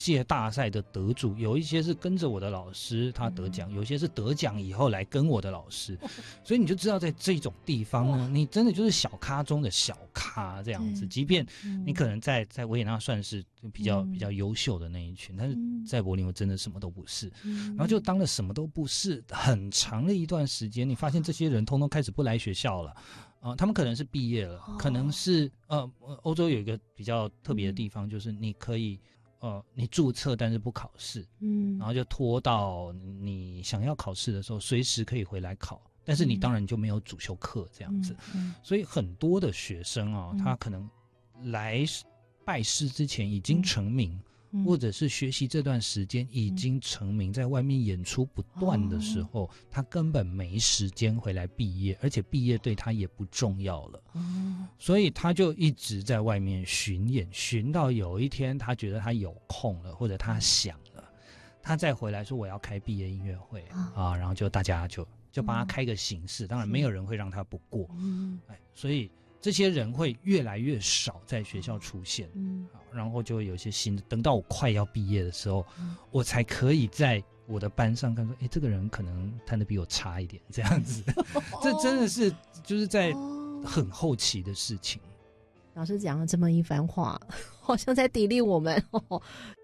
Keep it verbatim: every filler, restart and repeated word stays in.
届大赛的得主，有一些是跟着我的老师他得奖，有些是得奖以后来跟我的老师，所以你就知道在这种地方呢，你真的就是小咖中的小咖这样子。即便你可能在在维也纳算是比较比较优秀的那一群，但是在柏林我真的什么都不是，然后就当了什么都不是很长的一段时间，你发现这些人通通开始不来学校了。呃，他们可能是毕业了，可能是呃，欧洲有一个比较特别的地方，就是你可以呃，你注册但是不考试，嗯，然后就拖到你想要考试的时候，随时可以回来考，但是你当然就没有主修课这样子，嗯嗯、所以很多的学生啊、哦，他可能来拜师之前已经成名。嗯，或者是学习这段时间已经成名，在外面演出不断的时候，他根本没时间回来毕业，而且毕业对他也不重要了，所以他就一直在外面巡演，巡到有一天他觉得他有空了，或者他想了，他再回来说我要开毕业音乐会啊，然后就大家就就帮他开个形式，当然没有人会让他不过，哎，所以这些人会越来越少在学校出现，嗯，然后就会有一些新的。等到我快要毕业的时候，嗯、我才可以在我的班上看说，哎，这个人可能弹得比我差一点，这样子。这真的是就是在很后期的事情。 老师讲了这么一番话，好像在砥砺我们、哦、